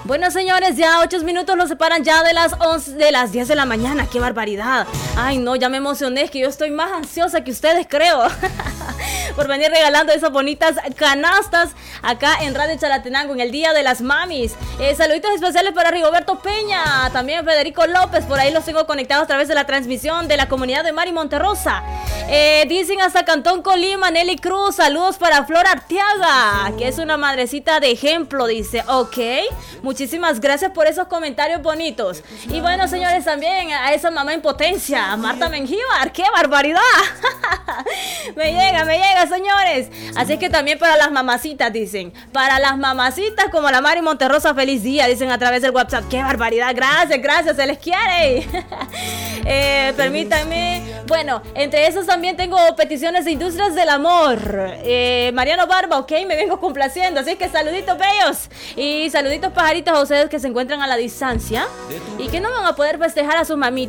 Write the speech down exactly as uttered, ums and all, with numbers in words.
Bueno, señores, ya ocho minutos nos separan ya de las once, de las diez de la mañana. ¡Qué barbaridad! Ay, no, ya me emocioné, es que yo estoy más ansiosa que ustedes, creo. Por venir regalando esas bonitas canastas acá en Radio Chalatenango en el Día de las Mamis. Eh, saluditos especiales para Rigoberto Peña, también Federico López, por ahí los tengo conectados a través de la transmisión de la comunidad de Mari Monterrosa. Eh, dicen hasta Cantón Colima, Nelly Cruz, saludos para Flor Arteaga, que es una madrecita de ejemplo, dice, ok, muchísimas gracias por esos comentarios bonitos. Y bueno, señores, también a esa mamá en potencia, Marta Mengíbar, ¡qué barbaridad! Me llega, me llega, señores. Así es que también para las mamacitas, dicen, para las mamacitas como la Mari Monterrosa, feliz día, dicen a través del WhatsApp. ¡Qué barbaridad! Gracias, gracias, se les quiere. eh, permítanme, bueno, entre esos también tengo peticiones de Industrias del Amor. Eh, Mariano Barba, ok, me vengo complaciendo, así que saluditos bellos y saluditos pajaritos a ustedes que se encuentran a la distancia y que no van a poder festejar a sus mamitas.